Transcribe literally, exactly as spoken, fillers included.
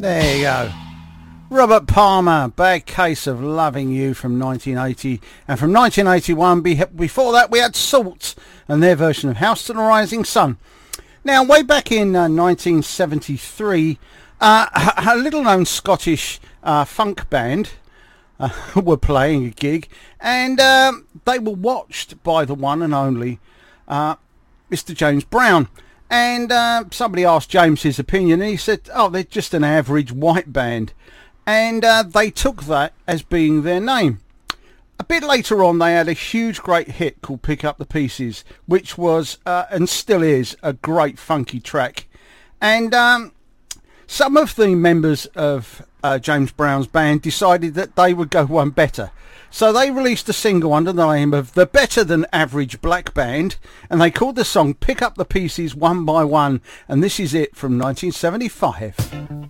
There you go. Robert Palmer, Bad Case of Loving You from nineteen eighty. And from nineteen eighty-one, be- before that, we had Salt and their version of House to the Rising Sun. Now, way back in uh, nineteen seventy-three, uh, a, a little-known Scottish uh, funk band uh, were playing a gig, and um, they were watched by the one and only uh, Mister James Brown. And uh, somebody asked James his opinion, and he said, oh, they're just an average white band. And uh, they took that as being their name. A bit later on, they had a huge, great hit called Pick Up the Pieces, which was, uh, and still is, a great funky track. And um, some of the members of uh, James Brown's band decided that they would go one better. So they released a single under the name of the Better Than Average Black Band, and they called the song Pick Up the Pieces One by One, and this is it from nineteen seventy-five.